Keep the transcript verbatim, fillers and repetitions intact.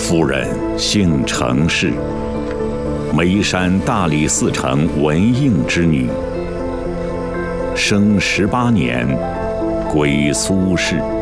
夫人姓程氏，眉山大理寺丞文应之女，生十八年，归苏氏。